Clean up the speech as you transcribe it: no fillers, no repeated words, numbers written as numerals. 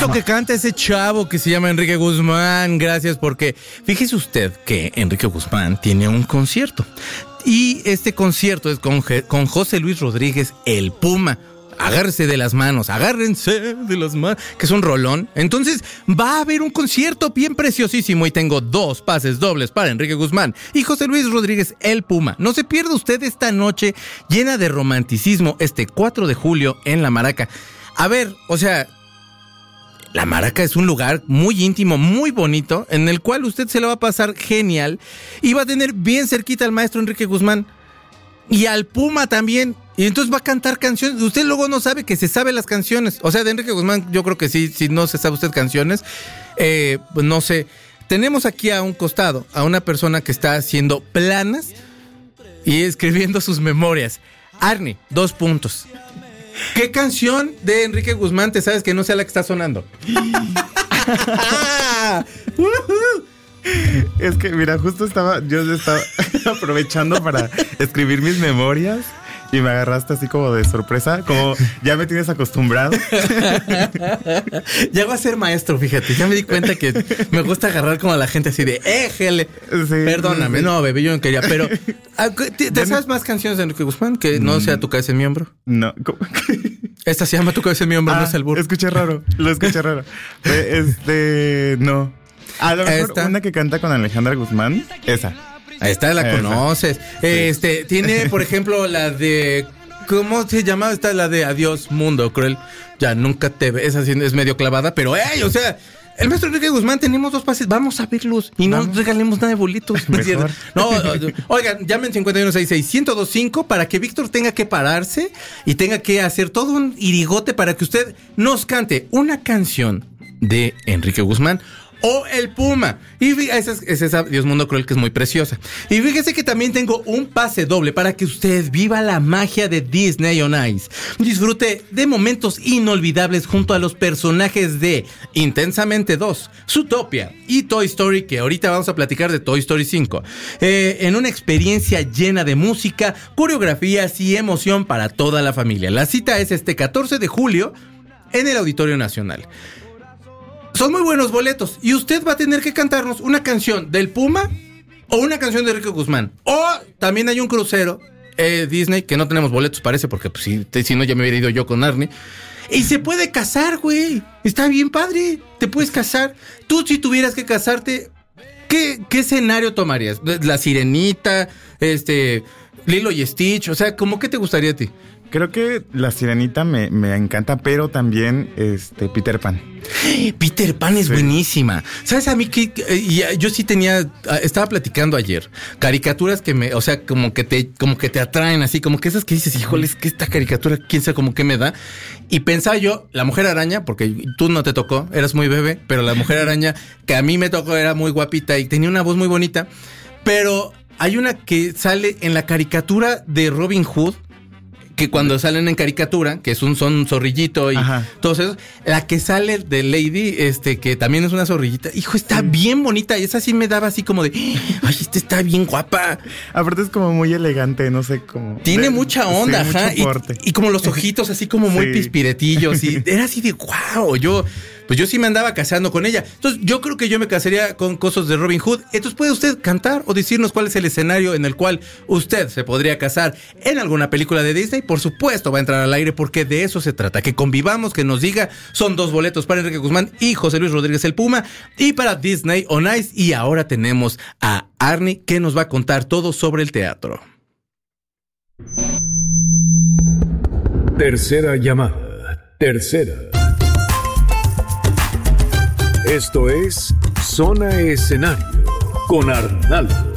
bonito que canta ese chavo que se llama Enrique Guzmán. Gracias, porque fíjese usted que Enrique Guzmán tiene un concierto. Y este concierto es con José Luis Rodríguez, el Puma. Agárrense de las manos, que es un rolón. Entonces va a haber un concierto bien preciosísimo y tengo 2 pases dobles para Enrique Guzmán y José Luis Rodríguez, el Puma. No se pierda usted esta noche llena de romanticismo este 4 de julio en La Maraca. A ver, o sea, La Maraca es un lugar muy íntimo, muy bonito, en el cual usted se la va a pasar genial y va a tener bien cerquita al maestro Enrique Guzmán y al Puma también. Y entonces va a cantar canciones. Usted luego no sabe que se sabe las canciones. O sea, de Enrique Guzmán yo creo que sí. Si no se sabe usted canciones, pues no sé. Tenemos aquí a un costado a una persona que está haciendo planas y escribiendo sus memorias. Arnie, 2 puntos. ¿Qué canción de Enrique Guzmán te sabes que no sea la que está sonando? Es que, mira, justo yo estaba aprovechando para escribir mis memorias y me agarraste así como de sorpresa, como ya me tienes acostumbrado. Ya voy a ser maestro, fíjate, ya me di cuenta que me gusta agarrar como a la gente así de éjele. Sí, perdóname, sí. No, bebé, yo no quería, pero ¿te sabes más canciones de Enrique Guzmán que no sea Tu Cabeza en Mi Hombro? No. Esta se llama Tu Cabeza en Mi Hombro, no es el burro. Lo escuché raro. No. A lo mejor una que canta con Alejandra Guzmán, esa. Esta la conoces. Sí. Tiene, por ejemplo, la de... ¿Cómo se llama? Esta la de Adiós, Mundo Cruel. Ya nunca te ves. Esa es medio clavada, pero o sea, el maestro Enrique Guzmán, tenemos 2 pases. Vamos a verlos y no regalemos nada de boletos. No, oigan, llamen 5166-1025 para que Víctor tenga que pararse y tenga que hacer todo un irigote para que usted nos cante una canción de Enrique Guzmán o el Puma. Y esa es Dios Mundo Cruel, que es muy preciosa. Y fíjese que también tengo un pase doble para que usted viva la magia de Disney on Ice. Disfrute de momentos inolvidables junto a los personajes de Intensamente 2, Zootopia y Toy Story, que ahorita vamos a platicar de Toy Story 5. En una experiencia llena de música, coreografías y emoción para toda la familia. La cita es este 14 de julio en el Auditorio Nacional. Son muy buenos boletos y usted va a tener que cantarnos una canción del Puma o una canción de Enrique Guzmán. O también hay un crucero Disney que no tenemos boletos, parece, porque pues, si no ya me hubiera ido yo con Arnie. Y se puede casar, güey. Está bien padre. Te puedes casar. Tú, si tuvieras que casarte, ¿qué escenario tomarías? La Sirenita, Lilo y Stitch. O sea, ¿cómo qué te gustaría a ti? Creo que La Sirenita me encanta, pero también Peter Pan. Peter Pan es buenísima. ¿Sabes a mí que yo sí estaba platicando ayer caricaturas que o sea, como que te atraen así, como que esas que dices, híjole, es que esta caricatura, quién sabe como que me da. Y pensaba yo, La Mujer Araña, porque tú no te tocó, eras muy bebé, pero La Mujer Araña, que a mí me tocó, era muy guapita y tenía una voz muy bonita. Pero hay una que sale en la caricatura de Robin Hood, que cuando salen en caricatura, que son un zorrillito y todos esos, la que sale de Lady, que también es una zorrillita, hijo, está bien bonita, y esa sí me daba así como de, ay, está bien guapa. Aparte es como muy elegante, no sé cómo. Tiene mucha onda, sí, ajá. Y como los ojitos así como muy pispiretillos, y era así de wow, yo sí me andaba casando con ella. Entonces yo creo que yo me casaría con cosas de Robin Hood. Entonces puede usted cantar o decirnos cuál es el escenario en el cual usted se podría casar en alguna película de Disney. Por supuesto va a entrar al aire porque de eso se trata, que convivamos, que nos diga. Son 2 boletos para Enrique Guzmán y José Luis Rodríguez el Puma y para Disney on Ice. Y ahora tenemos a Arnie, que nos va a contar todo sobre el teatro. Tercera llamada. Tercera. Esto es Zona Escenario con Arnaldo.